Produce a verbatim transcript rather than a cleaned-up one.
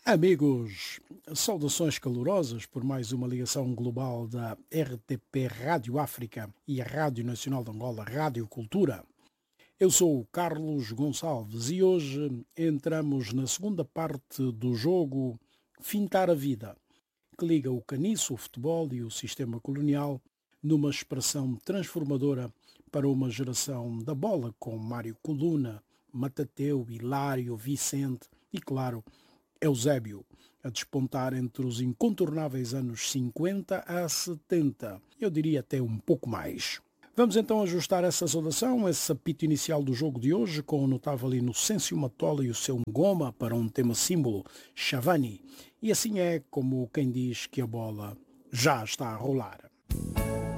Amigos, saudações calorosas por mais uma ligação global da R T P Rádio África e a Rádio Nacional de Angola, Rádio Cultura. Eu sou o Carlos Gonçalves e hoje entramos na segunda parte do jogo Fintar a Vida, que liga o caniço, o futebol e o sistema colonial numa expressão transformadora para uma geração da bola com Mário Coluna, Matateu, Hilário, Vicente e, claro, Eusébio, a despontar entre os incontornáveis anos cinquenta a setenta, eu diria até um pouco mais. Vamos então ajustar essa saudação, esse apito inicial do jogo de hoje, com o notável Inocêncio Matola e o seu Ngoma para um tema símbolo, Chavani. E assim é como quem diz que a bola já está a rolar.